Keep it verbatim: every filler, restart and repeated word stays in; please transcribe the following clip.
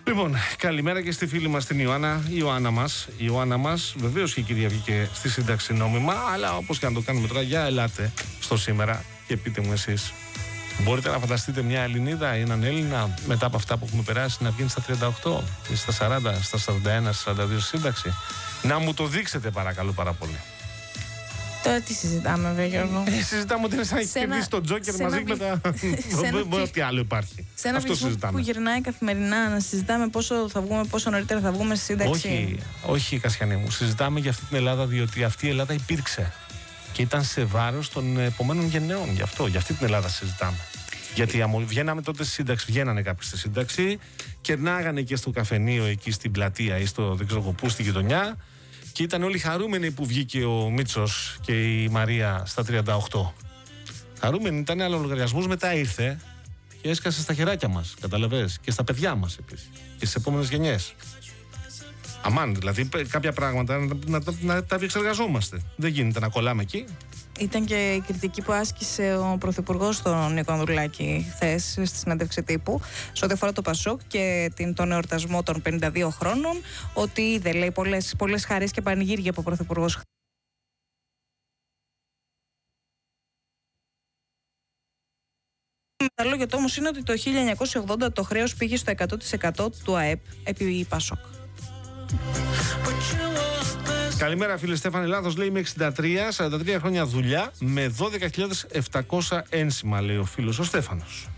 Λοιπόν, καλημέρα και στη φίλη μας την Ιωάννα. Η Ιωάννα μας, η Ιωάννα μας βεβαίως και η κυρία βγήκε στη σύνταξη νόμιμα, αλλά όπως και να το κάνουμε τώρα, για ελάτε στο σήμερα και πείτε μου εσείς. Μπορείτε να φανταστείτε μια Ελληνίδα ή έναν Έλληνα μετά από αυτά που έχουμε περάσει να βγαίνει στα τριάντα οκτώ ή στα σαράντα, στα σαράντα ένα, στα σαράντα δύο σύνταξη? Να μου το δείξετε παρακαλώ πάρα πολύ. Τώρα τι συζητάμε, βέβαια, Γιώργο? Ε, συζητάμε ότι είναι σαν να έχει κερδίσει τον Τζόκερ μαζί με τα. Ό,τι άλλο υπάρχει. Σε ένα Αυτό πληθυσμό που γυρνάει καθημερινά να συζητάμε πόσο θα βγούμε, πόσο νωρίτερα θα βγούμε στη σύνταξη. Όχι, όχι, Κασιανή μου. Συζητάμε για αυτή την Ελλάδα, διότι αυτή η Ελλάδα υπήρξε. Και ήταν σε βάρος των επόμενων γενναιών. Γι' αυτό, για αυτή την Ελλάδα συζητάμε. Γιατί βγαίναμε τότε στη σύνταξη, βγαίνανε κάποιοι στη σύνταξη, κερνάγανε και στο καφενείο εκεί στην πλατεία ή στο δεν ξέρω πού, στη γειτονιά. Και ήταν όλοι χαρούμενοι που βγήκε ο Μίτσος και η Μαρία στα τριάντα οκτώ. Χαρούμενοι ήταν, αλλά ο λογαριασμός μετά ήρθε και έσκασε στα χεράκια μας. Καταλαβες, και στα παιδιά μας επίσης. Και στις επόμενες γενιές. Αμάν, δηλαδή κάποια πράγματα να, να, να, να τα διεξεργαζόμαστε. Δεν γίνεται να κολλάμε εκεί. Ήταν και η κριτική που άσκησε ο Πρωθυπουργός τον Νίκο Ανδρουλάκη χθες στη συνέντευξη τύπου σε ό,τι αφορά το Πασόκ και την, τον εορτασμό των πενήντα δύο χρόνων. Ότι είδε, λέει, πολλές, πολλές χαρές και πανηγύρια από ο Πρωθυπουργός. Τα λόγια του όμως είναι ότι το χίλια εννιακόσια ογδόντα το χρέος πήγε στο εκατό τοις εκατό του ΑΕΠ επί Πασόκ. Καλημέρα φίλε Στέφανε, λάθος λέει, είμαι εξήντα τρία, σαράντα τρία χρόνια δουλειά με δώδεκα χιλιάδες επτακόσια ένσημα, λέει ο φίλος ο Στέφανος.